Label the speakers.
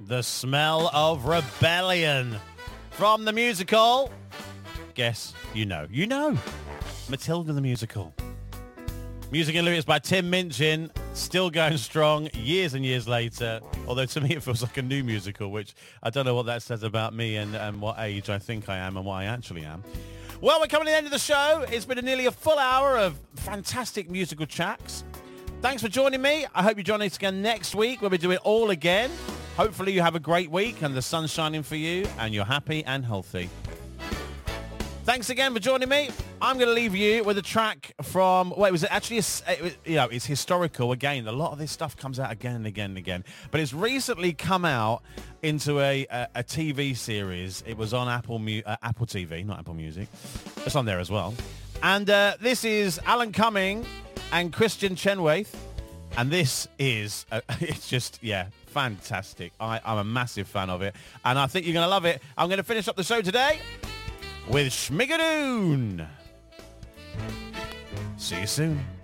Speaker 1: The Smell of Rebellion from the musical. Guess you know. You know. Matilda the musical. Music and lyrics by Tim Minchin. Still going strong years and years later. Although to me it feels like a new musical, which I don't know what that says about me and what age I think I am and what I actually am. Well, we're coming to the end of the show. It's been nearly a full hour of fantastic musical chats. Thanks for joining me. I hope you join us again next week where we do it all again. Hopefully you have a great week and the sun's shining for you and you're happy and healthy. Thanks again for joining me. I'm going to leave you with a track from, well, it was actually, it's historical again. A lot of this stuff comes out again and again and again. But it's recently come out into a TV series. It was on Apple TV, not Apple Music. It's on there as well. And this is Alan Cumming and Christian Chenoweth. And this is, it's just, fantastic. I'm a massive fan of it. And I think you're going to love it. I'm going to finish up the show today with Schmigadoon. See you soon.